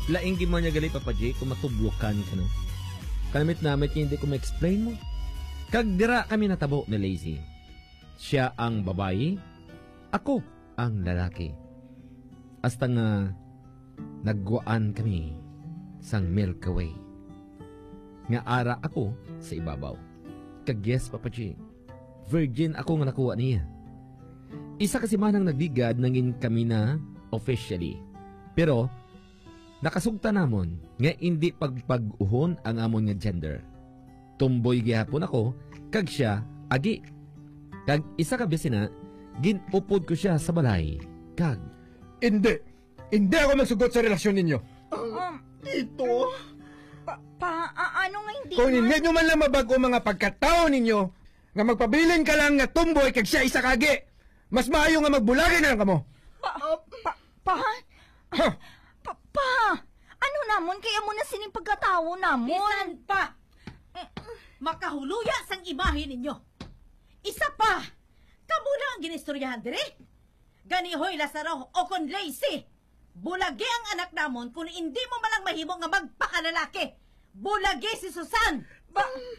Laing mo niya gali, Papa J, kung matublokan ka no. Kanamit namin hindi ko ma-explain mo. Kag dira kami natabo ni Lazy. Siya ang babae, ako ang lalaki. Hasta nga nagwaan kami sang Milky Way. Nga ara ako sa ibabaw. Kag yes, Papa J, virgin ako nga nakuha niya. Isa kasi manang nagligad nangin kami na officially. Pero nakasugta namon nga hindi pagpag-uhon ang amon nga gender. Tumboy gihapon ako, kag siya agi. Kag isa ka na, ginupod ko siya sa balay. Kag Hindi ako magsugot sa relasyon ninyo. Ito? Ano nga hindi Kung hindi nyo man lang mabago mga pagkatao ninyo, nga magpabilin ka lang nga tumboy kag siya isa kagi, mas maayo nga magbulagin na lang kamo. Ano namon kaya mo na sining pagkatao namon? Bisan pa! Makahuluya sang imahe ninyo. Isa pa! Kamu na ang ginistoryahan dire? Ganihoy Lazaro o kon Lazy. Bulagi ang anak namon kung hindi mo malang mahimo nga magpakalalaki. Bulagi si Susan!